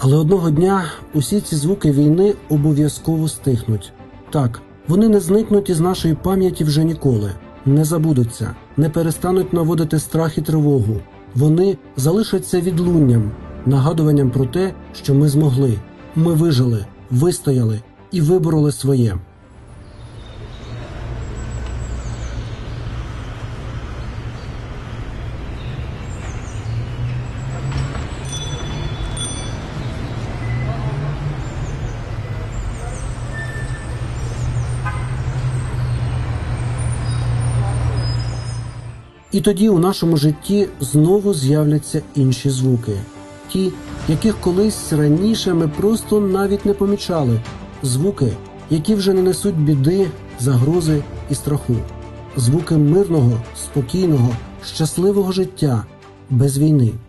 Але одного дня усі ці звуки війни обов'язково стихнуть. Так, вони не зникнуть із нашої пам'яті вже ніколи, не забудуться, не перестануть наводити страх і тривогу. Вони залишаться відлунням, нагадуванням про те, що ми змогли, ми вижили, вистояли і вибороли своє. І тоді у нашому житті знову з'являться інші звуки. Ті, яких колись раніше ми просто навіть не помічали. Звуки, які вже не несуть біди, загрози і страху. Звуки мирного, спокійного, щасливого життя без війни.